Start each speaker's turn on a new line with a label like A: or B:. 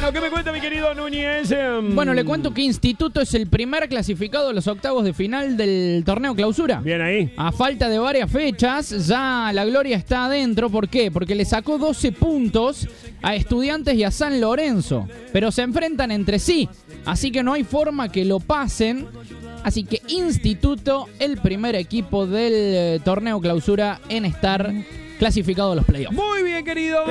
A: Bueno, ¿qué me cuenta mi querido Núñez?
B: Bueno, le cuento que Instituto es el primer clasificado de los octavos de final del torneo Clausura.
A: Bien ahí.
B: A falta de varias fechas, ya la gloria está adentro. ¿Por qué? Porque le sacó 12 puntos a Estudiantes y a San Lorenzo. Pero se enfrentan entre sí, así que no hay forma que lo pasen. Así que Instituto, el primer equipo del torneo Clausura en estar clasificado a los playoffs.
A: Muy bien, querido.